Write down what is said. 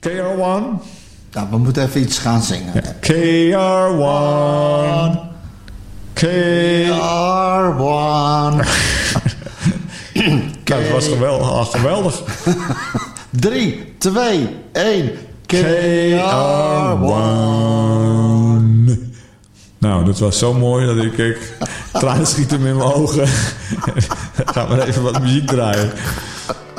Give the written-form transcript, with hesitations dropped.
KR1. Nou, we moeten even iets gaan zingen. Ja. KR1. KR1. Nou, het was geweldig. 3, 2, 1. KR1. Nou, dat was zo mooi dat ik tranen schieten in mijn ogen. Ga maar even wat muziek draaien.